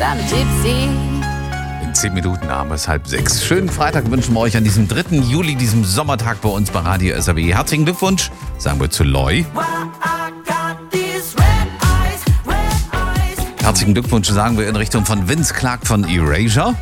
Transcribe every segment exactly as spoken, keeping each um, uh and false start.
In zehn Minuten haben wir es halb sechs. Schönen Freitag wünschen wir euch an diesem dritten Juli, diesem Sommertag bei uns bei Radio S A W. Herzlichen Glückwunsch, sagen wir zu Loy. Herzlichen Glückwunsch sagen wir in Richtung von Vince Clarke von Erasure.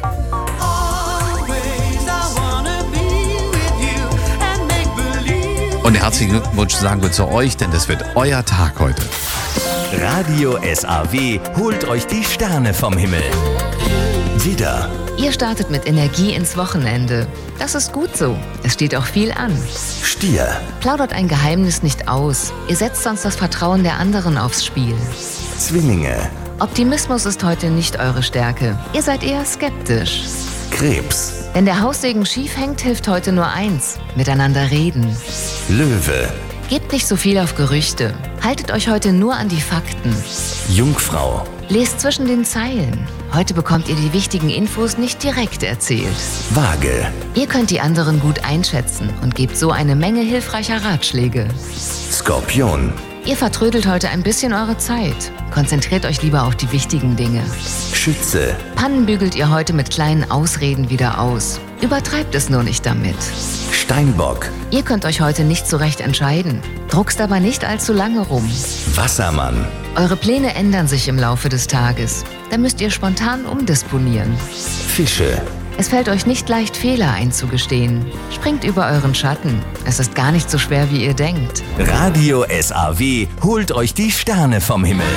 Und herzlichen Glückwunsch sagen wir zu euch, denn das wird euer Tag heute. Radio S A W holt euch die Sterne vom Himmel. Widder. Ihr startet mit Energie ins Wochenende. Das ist gut so. Es steht auch viel an. Stier. Plaudert ein Geheimnis nicht aus. Ihr setzt sonst das Vertrauen der anderen aufs Spiel. Zwillinge. Optimismus ist heute nicht eure Stärke. Ihr seid eher skeptisch. Krebs. Wenn der Haussegen schief hängt, hilft heute nur eins: miteinander reden. Löwe. Gebt nicht so viel auf Gerüchte. Haltet euch heute nur an die Fakten. Jungfrau. Lest zwischen den Zeilen. Heute bekommt ihr die wichtigen Infos nicht direkt erzählt. Waage. Ihr könnt die anderen gut einschätzen und gebt so eine Menge hilfreicher Ratschläge. Skorpion. Ihr vertrödelt heute ein bisschen eure Zeit. Konzentriert euch lieber auf die wichtigen Dinge. Schütze. Pannen bügelt ihr heute mit kleinen Ausreden wieder aus. Übertreibt es nur nicht damit. Steinbock. Ihr könnt euch heute nicht so recht entscheiden. Druckst aber nicht allzu lange rum. Wassermann. Eure Pläne ändern sich im Laufe des Tages. Da müsst ihr spontan umdisponieren. Fische. Es fällt euch nicht leicht, Fehler einzugestehen. Springt über euren Schatten. Es ist gar nicht so schwer, wie ihr denkt. Radio S A W holt euch die Sterne vom Himmel.